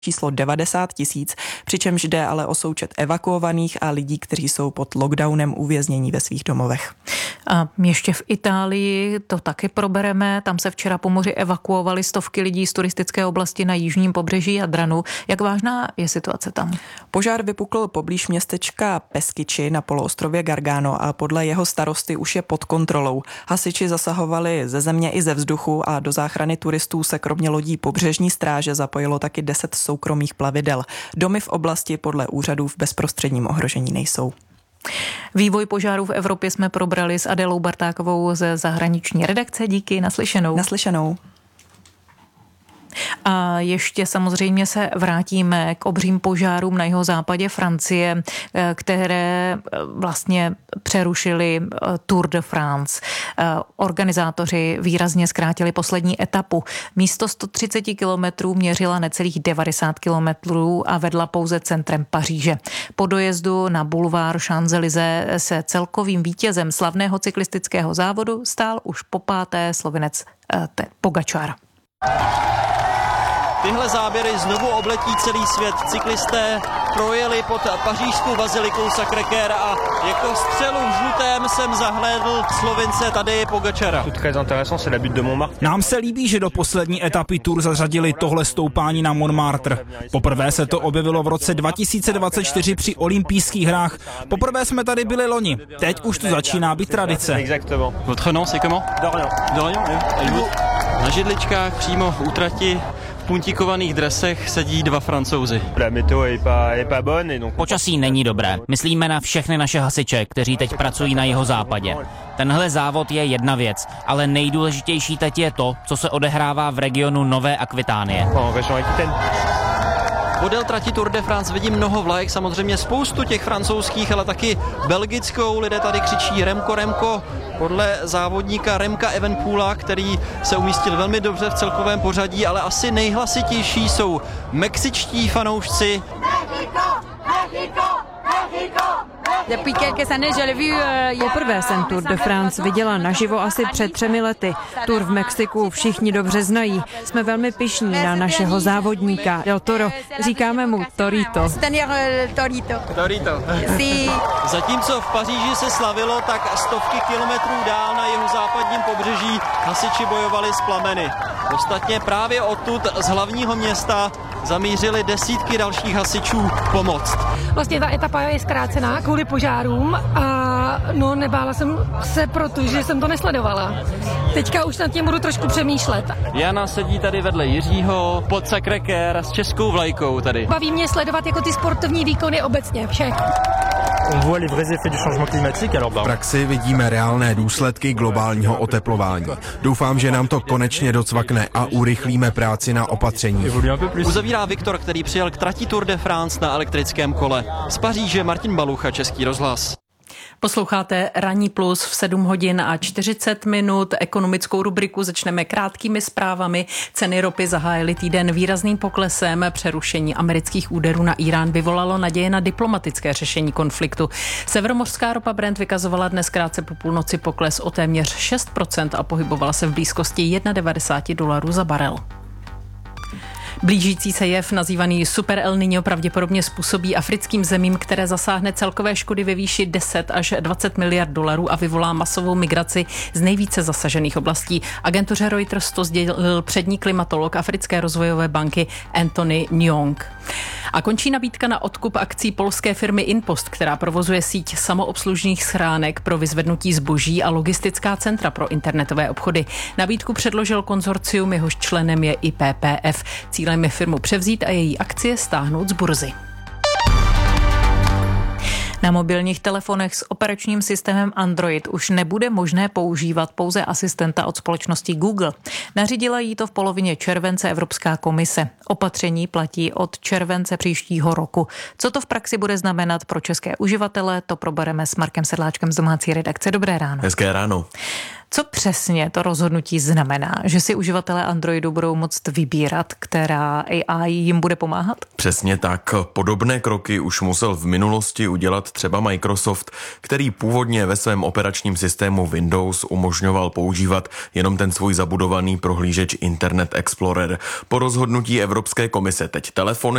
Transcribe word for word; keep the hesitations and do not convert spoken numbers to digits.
číslo devadesát tisíc, přičemž jde ale o součet evakuovaných a lidí, kteří jsou pod lockdownem uvěznění ve svých domovech. A ještě v Itálii to taky probereme. Tam se včera po moři evakuovali stovky lidí z turistické oblasti na jižním pobřeží Jadranu. Jak vážná je situace tam? Požár vypukl poblíž městečka Peschici na poloostrově Gargano a podle jeho starosty už je pod kontrolou. Hasiči zasahovali ze země i ze vzduchu a do záchrany turistů se kromě lodí pobřežní stráže zapojilo taky deset soukromých plavidel. Domy v oblasti podle úřadů v bezprostředním ohrožení nejsou. Vývoj požárů v Evropě jsme probrali s Adélou Bartákovou ze zahraniční redakce. Díky, naslyšenou. Naslyšenou. A ještě samozřejmě se vrátíme k obřím požárům na jihozápadě Francie, které vlastně přerušily Tour de France. Organizátoři výrazně zkrátili poslední etapu. Místo sto třicet kilometrů měřila necelých devadesát kilometrů a vedla pouze centrem Paříže. Po dojezdu na bulvár Champs-Élysées se celkovým vítězem slavného cyklistického závodu stál už po páté Slovinec Pogačar. Tyhle záběry znovu obletí celý svět. Cyklisté projeli pod pařížskou bazilikou Sacré-Cœur a jako střelu v žlutém jsem zahlédl Slovince Tadeje Pogačara. Nám se líbí, že do poslední etapy Tour zařadili tohle stoupání na Montmartre. Poprvé se to objevilo v roce dva tisíce dvacet čtyři při olympijských hrách. Poprvé jsme tady byli loni. Teď už to začíná být tradice. Votre nom c'est comment? Dorian. Dorian, na židličkách přímo u trati v puntíkovaných dresech sedí dva Francouzi. Počasí není dobré. Myslíme na všechny naše hasiče, kteří teď pracují na jihozápadě. Tenhle závod je jedna věc, ale nejdůležitější teď je to, co se odehrává v regionu Nové Akvitánie. Podél trati Tour de France vidím mnoho vlajek, samozřejmě spoustu těch francouzských, ale taky belgickou. Lidé tady křičí Remko, Remko, podle závodníka Remka Evenepoela, který se umístil velmi dobře v celkovém pořadí, ale asi nejhlasitější jsou mexičtí fanoušci. Mexico, Mexico, Mexico. Poprvé jsem Tour de France viděla naživo asi před třemi lety. Tour v Mexiku všichni dobře znají. Jsme velmi pyšní na našeho závodníka Del Toro. Říkáme mu Torito. Torito. Zatímco v Paříži se slavilo, tak stovky kilometrů dál na jeho západním pobřeží hasiči bojovali s plameny. Ostatně právě odtud z hlavního města zamířili desítky dalších hasičů pomoct. Vlastně ta etapa je zkrácená kvůli požárům a no nebála jsem se, protože jsem to nesledovala. Teďka už nad tím budu trošku přemýšlet. Jana sedí tady vedle Jiřího pod Sacré-Cœur s českou vlajkou tady. Baví mě sledovat jako ty sportovní výkony obecně všech. V praxi vidíme reálné důsledky globálního oteplování. Doufám, že nám to konečně docvakne a urychlíme práci na opatření. Uzavírá Viktor, který přijel k trati Tour de France na elektrickém kole. Z Paříže Martin Balucha, Český rozhlas. Posloucháte Ranní plus v sedm hodin a čtyřicet minut. Ekonomickou rubriku začneme krátkými zprávami. Ceny ropy zahájily týden výrazným poklesem. Přerušení amerických úderů na Irán vyvolalo naděje na diplomatické řešení konfliktu. Severomořská ropa Brent vykazovala dnes krátce po půlnoci pokles o téměř šest procent a pohybovala se v blízkosti devadesát jedna dolarů za barel. Blížící se jev, nazývaný Super El Niño, pravděpodobně způsobí africkým zemím, které zasáhne celkové škody ve výši deset až dvacet miliard dolarů a vyvolá masovou migraci z nejvíce zasažených oblastí. Agentuře Reuters to sdělil přední klimatolog Africké rozvojové banky Anthony Nyong. A končí nabídka na odkup akcí polské firmy Inpost, která provozuje síť samoobslužných schránek pro vyzvednutí zboží a logistická centra pro internetové obchody. Nabídku předložil konzorcium, jehož členem je i P P F. Cílem je firmu převzít a její akcie stáhnout z burzy. Na mobilních telefonech s operačním systémem Android už nebude možné používat pouze asistenta od společnosti Google. Nařídila jí to v polovině července Evropská komise. Opatření platí od července příštího roku. Co to v praxi bude znamenat pro české uživatele, to probereme s Markem Sedláčkem z domácí redakce. Dobré ráno. Hezké ráno. Co přesně to rozhodnutí znamená? Že si uživatelé Androidu budou moct vybírat, která A I jim bude pomáhat? Přesně tak. Podobné kroky už musel v minulosti udělat třeba Microsoft, který původně ve svém operačním systému Windows umožňoval používat jenom ten svůj zabudovaný prohlížeč Internet Explorer. Po rozhodnutí Evropské komise teď telefony